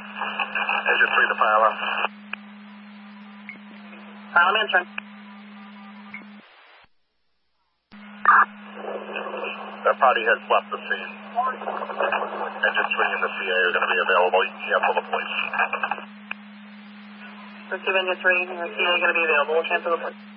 Engine 3 to fire alarm. I'm answering. That party has left the scene. Engine 3 and the CA are going to be available. You can cancel the police. Receive Engine 3 and the CA are going to be available. We'll cancel the police.